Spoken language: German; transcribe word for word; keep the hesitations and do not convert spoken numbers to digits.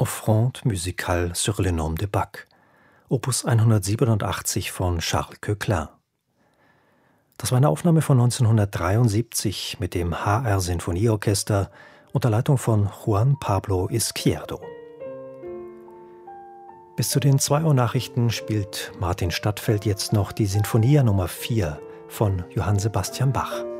Offrande musicale sur le nom de Bach, Opus hundertsiebenundachtzig von Charles Koechlin. Das war eine Aufnahme von neunzehnhundertdreiundsiebzig mit dem H R Sinfonieorchester unter Leitung von Juan Pablo Izquierdo. Bis zu den zwei Uhr Nachrichten spielt Martin Stadtfeld jetzt noch die Sinfonia Nummer vier von Johann Sebastian Bach.